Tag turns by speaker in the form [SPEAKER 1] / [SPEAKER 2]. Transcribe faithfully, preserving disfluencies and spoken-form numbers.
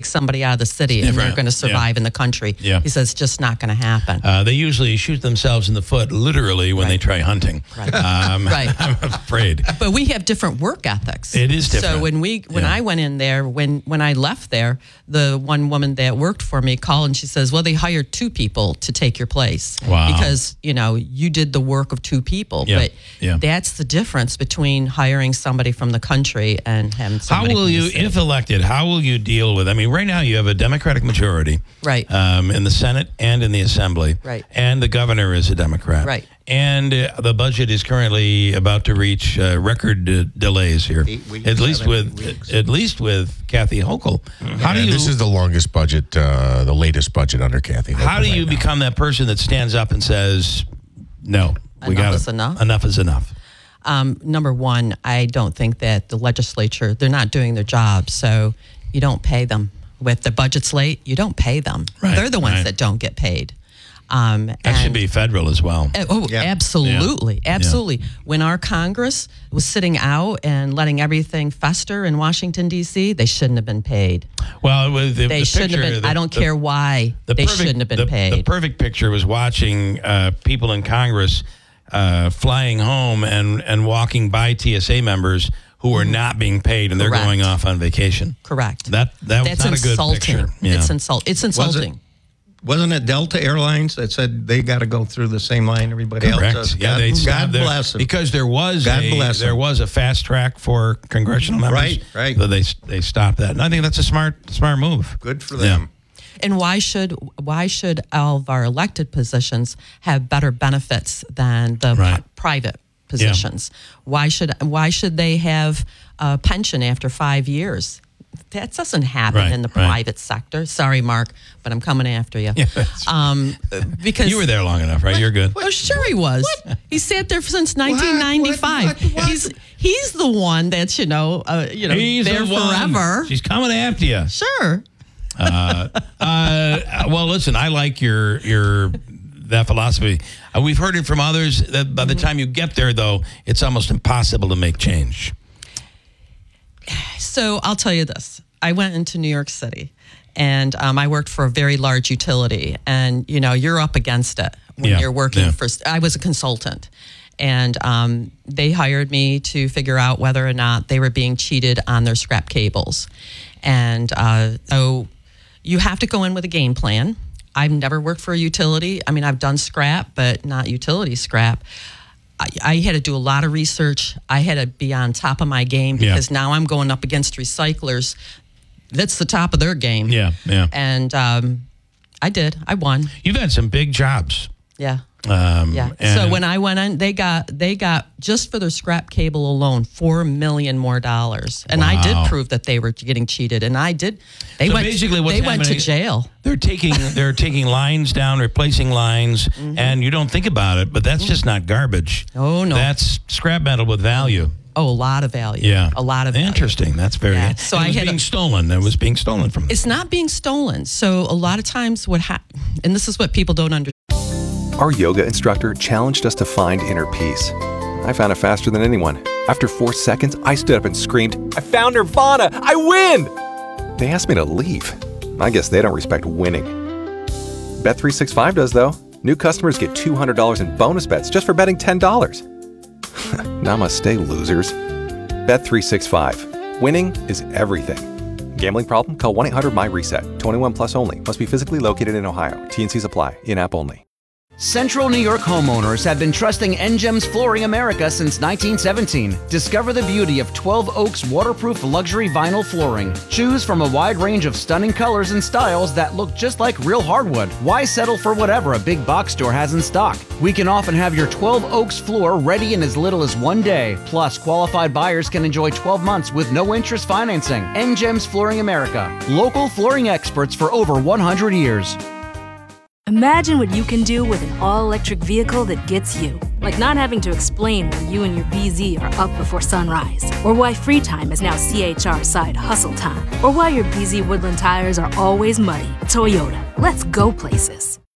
[SPEAKER 1] somebody out of the city and they're going to survive yeah. in the country.
[SPEAKER 2] Yeah.
[SPEAKER 1] He says it's just not going to happen.
[SPEAKER 2] Uh, they usually shoot themselves in the foot, literally, when
[SPEAKER 1] right.
[SPEAKER 2] they try hunting.
[SPEAKER 1] Right.
[SPEAKER 2] Um,
[SPEAKER 1] right.
[SPEAKER 2] I'm afraid.
[SPEAKER 1] But we have different work ethics.
[SPEAKER 2] It is different.
[SPEAKER 1] So when we when
[SPEAKER 2] yeah.
[SPEAKER 1] I went in there, when when I left there, the one woman that worked for me called and she says, "Well, they hired two people to take your place
[SPEAKER 2] wow.
[SPEAKER 1] because you know you did the work of two people."
[SPEAKER 2] Yeah.
[SPEAKER 1] But
[SPEAKER 2] yeah.
[SPEAKER 1] that's the difference between hiring somebody from the country and having somebody.
[SPEAKER 2] How will
[SPEAKER 1] from
[SPEAKER 2] you,
[SPEAKER 1] the city.
[SPEAKER 2] if elected, how will you deal with? I mean, right now you have a Democratic majority,
[SPEAKER 1] right,
[SPEAKER 2] um, in the Senate and in the Assembly,
[SPEAKER 1] right,
[SPEAKER 2] and the governor is a Democrat,
[SPEAKER 1] right.
[SPEAKER 2] And uh, the budget is currently about to reach uh, record uh, delays here.
[SPEAKER 3] Weeks,
[SPEAKER 2] at least with
[SPEAKER 3] weeks.
[SPEAKER 2] at least with Kathy Hochul.
[SPEAKER 4] Mm-hmm. How do you? This is the longest budget, uh, the latest budget under Kathy Hochul.
[SPEAKER 2] How do you
[SPEAKER 4] right
[SPEAKER 2] become that person that stands up and says, "No, we got
[SPEAKER 1] is enough.
[SPEAKER 2] Enough is enough."
[SPEAKER 1] Um, number one, I don't think that the legislature, they're not doing their job, so you don't pay them. With the budget's late, you don't pay them.
[SPEAKER 2] Right,
[SPEAKER 1] they're the ones
[SPEAKER 2] right.
[SPEAKER 1] that don't get paid. Um,
[SPEAKER 2] that
[SPEAKER 1] and,
[SPEAKER 2] should be federal as well.
[SPEAKER 1] Uh, oh,
[SPEAKER 3] yeah.
[SPEAKER 1] absolutely,
[SPEAKER 2] yeah.
[SPEAKER 1] absolutely. Yeah. When our Congress was sitting out and letting everything fester in Washington, D C, they shouldn't have been paid.
[SPEAKER 2] Well, with the,
[SPEAKER 1] they
[SPEAKER 2] the
[SPEAKER 1] shouldn't
[SPEAKER 2] picture,
[SPEAKER 1] have been.
[SPEAKER 2] The,
[SPEAKER 1] I don't
[SPEAKER 2] the,
[SPEAKER 1] care why
[SPEAKER 2] the
[SPEAKER 1] they
[SPEAKER 2] perfect,
[SPEAKER 1] shouldn't have been
[SPEAKER 2] the,
[SPEAKER 1] paid.
[SPEAKER 2] The perfect picture was watching uh, people in Congress uh, flying home and, and walking by T S A members who are not being paid, and
[SPEAKER 1] Correct.
[SPEAKER 2] they're going off on vacation.
[SPEAKER 1] Correct.
[SPEAKER 2] That that was
[SPEAKER 1] That's
[SPEAKER 2] not
[SPEAKER 1] insulting.
[SPEAKER 2] a good picture. Yeah.
[SPEAKER 1] It's insult. It's insulting.
[SPEAKER 3] Was it, wasn't it Delta Airlines that said they got to go through the same line everybody
[SPEAKER 2] Correct.
[SPEAKER 3] else does?
[SPEAKER 2] Yeah,
[SPEAKER 3] God,
[SPEAKER 2] they
[SPEAKER 3] God
[SPEAKER 2] their,
[SPEAKER 3] bless them.
[SPEAKER 2] because there was
[SPEAKER 3] God
[SPEAKER 2] a
[SPEAKER 3] bless
[SPEAKER 2] there
[SPEAKER 3] them.
[SPEAKER 2] was a fast track for congressional members.
[SPEAKER 3] Right, right.
[SPEAKER 2] So they they stopped that, and I think that's a smart smart move.
[SPEAKER 3] Good for them.
[SPEAKER 1] And why should why should all of our elected positions have better benefits than the
[SPEAKER 2] Right.
[SPEAKER 1] pri- private positions? Yeah. Why should why should they have a pension after five years? That doesn't happen
[SPEAKER 2] Right,
[SPEAKER 1] in the
[SPEAKER 2] right.
[SPEAKER 1] private sector. Sorry, Mark, but I'm coming after you.
[SPEAKER 2] Yeah,
[SPEAKER 1] um, because
[SPEAKER 2] you were there long enough, right? You're good.
[SPEAKER 1] Oh, sure he was. He sat there since nineteen ninety-five.
[SPEAKER 3] What, what, what?
[SPEAKER 1] He's he's the one that's you know uh, you know
[SPEAKER 2] He's
[SPEAKER 1] there
[SPEAKER 2] the one.
[SPEAKER 1] forever.
[SPEAKER 2] She's coming after you.
[SPEAKER 1] Sure.
[SPEAKER 2] uh, uh, well, listen, I like your your that philosophy. Uh, we've heard it from others that by the time you get there, though, it's almost impossible to make change.
[SPEAKER 1] So I'll tell you this. I went into New York City, and um, I worked for a very large utility. And, you know, you're up against it when
[SPEAKER 2] Yeah,
[SPEAKER 1] you're working
[SPEAKER 2] yeah.
[SPEAKER 1] for... I was a consultant. And um, they hired me to figure out whether or not they were being cheated on their scrap cables. And uh, so you have to go in with a game plan. I've never worked for a utility. I mean, I've done scrap, but not utility scrap. I, I had to do a lot of research. I had to be on top of my game because
[SPEAKER 2] Yeah.
[SPEAKER 1] now I'm going up against recyclers. That's the top of their game.
[SPEAKER 2] Yeah, yeah.
[SPEAKER 1] And um, I did. I won.
[SPEAKER 2] You've had some big jobs.
[SPEAKER 1] Yeah.
[SPEAKER 2] Um,
[SPEAKER 1] Yeah.
[SPEAKER 2] and
[SPEAKER 1] So when I went in, they got they got just for their scrap cable alone four million more dollars, and I
[SPEAKER 2] Wow.
[SPEAKER 1] did prove that they were getting cheated, and I did. They
[SPEAKER 2] So
[SPEAKER 1] went.
[SPEAKER 2] basically what's
[SPEAKER 1] they went to
[SPEAKER 2] happening-
[SPEAKER 1] jail.
[SPEAKER 2] They're taking they're taking lines down, replacing lines, and you don't think about it, but that's just not garbage.
[SPEAKER 1] Oh, no.
[SPEAKER 2] That's scrap metal with value.
[SPEAKER 1] Oh, a lot of value.
[SPEAKER 2] Yeah,
[SPEAKER 1] A lot of value.
[SPEAKER 2] interesting. That's very.
[SPEAKER 1] Yeah.
[SPEAKER 2] So
[SPEAKER 1] So
[SPEAKER 2] it
[SPEAKER 1] I
[SPEAKER 2] was
[SPEAKER 1] had a-
[SPEAKER 2] being stolen. It was being stolen from them.
[SPEAKER 1] It's not being stolen. So a lot of times what happens, and this is what people don't understand.
[SPEAKER 5] Our yoga instructor challenged us to find inner peace. I found it faster than anyone. After four seconds, I stood up and screamed, "I found Nirvana! I win!" They asked me to leave. I guess they don't respect winning. Bet three sixty-five does, though. New customers get two hundred dollars in bonus bets just for betting ten dollars. Namaste, losers. Bet three sixty-five. Winning is everything. Gambling problem? Call one eight hundred M Y reset. twenty-one plus only. Must be physically located in Ohio. T N Cs apply. In-app only.
[SPEAKER 6] Central New York homeowners have been trusting N G E M's Flooring America since nineteen seventeen. Discover the beauty of twelve Oaks waterproof luxury vinyl flooring. Choose from a wide range of stunning colors and styles that look just like real hardwood. Why settle for whatever a big box store has in stock? We can often have your twelve Oaks floor ready in as little as one day. Plus, qualified buyers can enjoy twelve months with no interest financing. N G E M's Flooring America. Local flooring experts for over one hundred years.
[SPEAKER 7] Imagine what you can do with an all-electric vehicle that gets you. Like not having to explain why you and your B Z are up before sunrise. Or why free time is now C H R side hustle time. Or why your B Z Woodland tires are always muddy. Toyota. Let's go places.